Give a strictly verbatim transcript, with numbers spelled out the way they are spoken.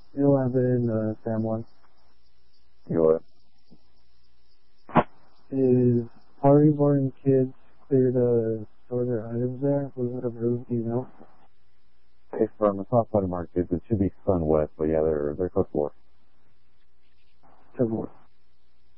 eleven, uh, Sam one. You what? Is Party Barn Kids clear to store their items there? Was it approved, do you know? If from the top side of market, it should be sun wet, but yeah, they're, they're cooked for. Cooked for.